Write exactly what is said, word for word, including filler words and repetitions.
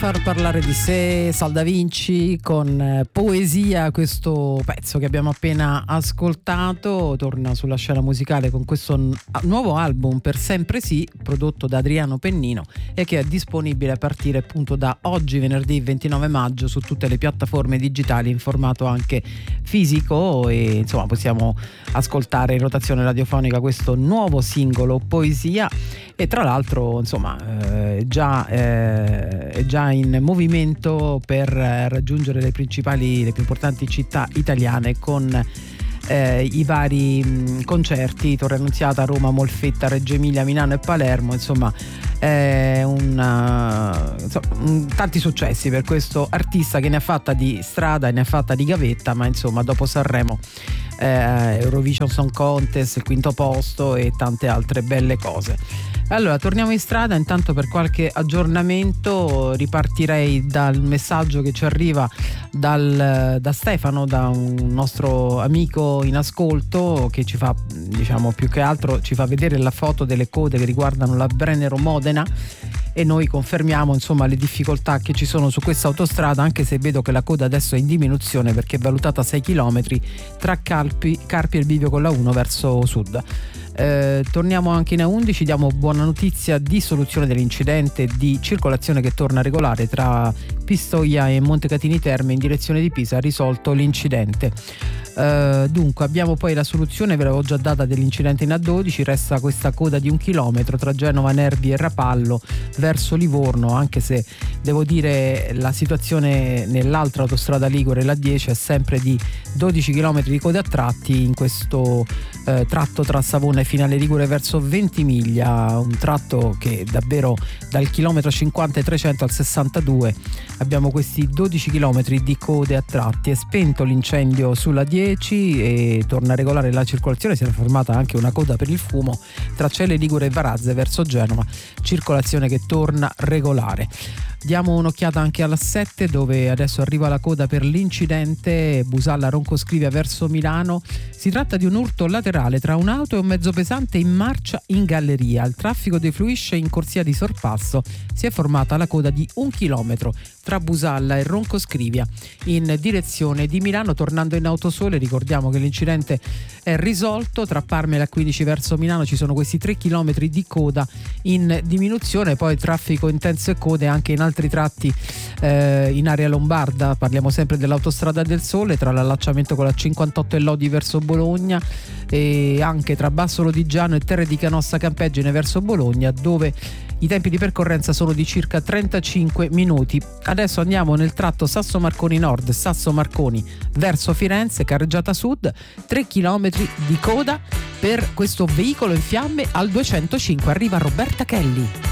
Far parlare di sé, Sal Da Vinci con eh, Poesia, questo pezzo che abbiamo appena ascoltato, torna sulla scena musicale con questo n- nuovo album Per Sempre Sì, prodotto da Adriano Pennino e che è disponibile a partire appunto da oggi, venerdì ventinove maggio, su tutte le piattaforme digitali in formato anche fisico, e insomma possiamo ascoltare in rotazione radiofonica questo nuovo singolo Poesia. E tra l'altro insomma eh, già, eh, è già in movimento per eh, raggiungere le principali, le più importanti città italiane con eh, i vari mh, concerti: Torre Annunziata, Roma, Molfetta, Reggio Emilia, Milano e Palermo. Insomma eh, una, insomma, un, tanti successi per questo artista che ne ha fatta di strada e ne ha fatta di gavetta, ma insomma dopo Sanremo, eh, Eurovision Song Contest, il quinto posto e tante altre belle cose. Allora torniamo in strada, intanto per qualche aggiornamento ripartirei dal messaggio che ci arriva dal, da Stefano, da un nostro amico in ascolto, che ci fa, diciamo, più che altro ci fa vedere la foto delle code che riguardano la Brennero Modena, e noi confermiamo insomma le difficoltà che ci sono su questa autostrada, anche se vedo che la coda adesso è in diminuzione perché è valutata a sei chilometri tra Carpi, Carpi e il bivio con la uno verso sud. Eh, torniamo anche in A undici, diamo buona notizia di soluzione dell'incidente di circolazione che torna regolare tra Pistoia e Montecatini Terme in direzione di Pisa. Risolto l'incidente. Uh, dunque abbiamo poi la soluzione, ve l'avevo già data, dell'incidente in A dodici. Resta questa coda di un chilometro tra Genova Nervi e Rapallo verso Livorno, anche se devo dire la situazione nell'altra autostrada ligure, la dieci, è sempre di dodici chilometri di coda a tratti in questo uh, tratto tra Savona e Finale Ligure verso Ventimiglia, un tratto che davvero dal chilometro cinquanta e trecento al sessantadue abbiamo questi dodici chilometri di code a tratti. È spento l'incendio sulla dieci e torna regolare la circolazione. Si è formata anche una coda per il fumo tra Celle Ligure e Varazze verso Genova, circolazione che torna regolare. Diamo un'occhiata anche alla sette, dove adesso arriva la coda per l'incidente Busalla Roncoscrivia verso Milano. Si tratta di un urto laterale tra un'auto e un mezzo pesante in marcia in galleria. Il traffico defluisce in corsia di sorpasso. Si è formata la coda di un chilometro tra Busalla e Roncoscrivia in direzione di Milano. Tornando in Autosole, ricordiamo che l'incidente è risolto. Tra Parma e la quindici verso Milano ci sono questi tre chilometri di coda in diminuzione. Poi traffico intenso e code anche in altri tratti eh, in area lombarda. Parliamo sempre dell'Autostrada del Sole, tra l'allacciamento con la cinquantotto e Lodi verso Bologna, e anche tra Basso Lodigiano e Terre di Canossa Campeggine verso Bologna, dove i tempi di percorrenza sono di circa trentacinque minuti. Adesso andiamo nel tratto Sasso Marconi Nord, Sasso Marconi verso Firenze, carreggiata sud, tre chilometri di coda per questo veicolo in fiamme al duecentocinque. Arriva Roberta Kelly.